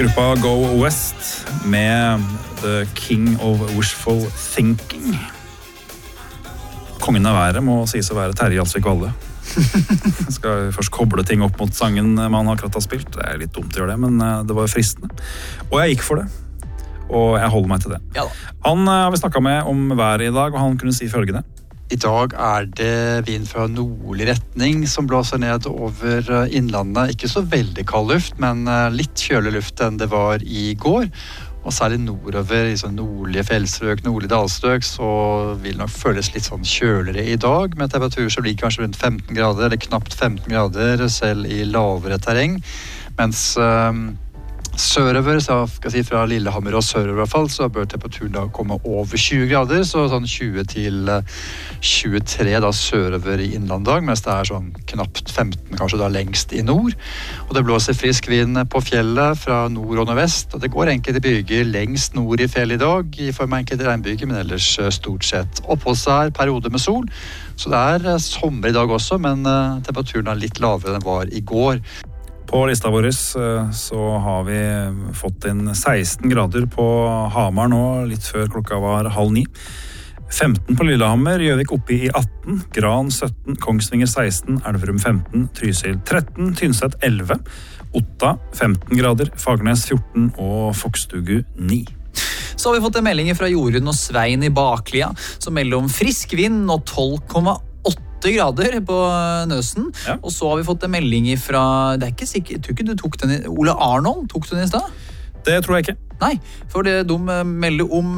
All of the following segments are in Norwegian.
Gruppa Go West med The King of Wishful Thinking. Kongen av været må sies å være Terje Alsvik Valle. Skal først koble ting opp mot sangen man akkurat har spilt. Det er litt dumt å gjøre det, men det var fristende. Og jeg gikk for det. Og jeg holder meg til det. Ja da. Han har vi snakket med om været i dag, og han kunne si følgende. I dag er det vind fra nordlig retning som blåser ned over innlandet. Ikke så veldig kald luft, men litt kjølig luft enn det var i går. Og særlig nordover i sånn nordlige fjellstrøk, nordlige dalstrøk, så vil det nok føles litt sånn kjøligere i dag, med temperaturer som blir kanskje rundt 15 grader, eller knapt 15 grader, selv i lavere terreng. Mens sørover, så skal jeg si fra Lillehammer og sørover i hvert fall, så bør temperaturen da komme over 20 grader, så sånn 20 til 23 da sørover i innlandsdag, mens det er sånn knapt 15 kanskje da lengst i nord. Og det blåser frisk vind på fjellet fra nord og nordvest, og det går enkelte byger lengst nord i fjellet i dag, i form av enkelte regnbyger, men ellers stort sett oppholdsvær, periode med sol. Så det er sommer i dag også, men temperaturen er litt lavere enn var i går. På lista vår så har vi fått inn 16 grader på Hamar nå, litt før klokka var 8:30. 15 på Lillehammer, Gjøvik oppe i 18, Gran 17, Kongsvinger 16, Elverum 15, Trysil 13, Tynset 11, Otta 15 grader, Fagernes 14 og Fokstugu 9. Så har vi fått en melding fra Jorunn og Svein i Baklia, som melder om frisk vind og 12,8 grader på Nøsen. Ja. Og så har vi fått en melding fra, det er ikke sikkert, jeg tror ikke du tok den i, Ole Arnold, tok du den i sted? Det tror jeg ikke. Nei, for de melder om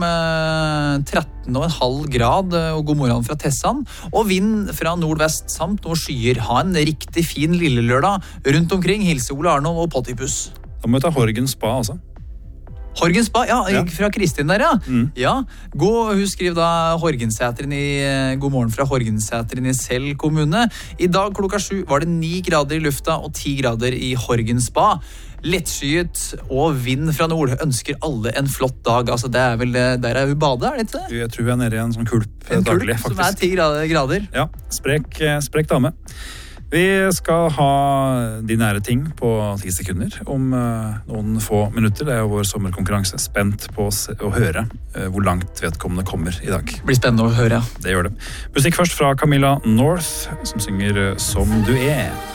13,5 grad og god morgen fra Tessan, og vind fra nordvest samt noen skyer. Ha en riktig fin lille lørdag rundt omkring. Hilse Ole Arnold og Potipus. Da må vi ta Horgen Spa altså. Horgen Spa, ja, fra Kristin der, ja. Ja, hun skriver da God morgen fra Horgenseteren i Sel kommune. I dag klokka 7 var det 9 grader i lufta og 10 grader i Horgen Spa. Lettskyet og vind fra nord. Ønsker alle en flott dag. Altså, det er vel, der er hun bade, er det ikke det? Jeg tror vi er nede i en sånn kulp daglig, faktisk. Som er 10 grader. Ja, sprek dame. Vi skal ha de nære ting på 10 sekunder om noen få minutter. Det er jo vår sommerkonkurranse. Spent på å høre hvor langt vedkommende kommer i dag. Blir spennende å høre, ja. Det gjør det. Musikk først fra Camilla North, som synger Som du er.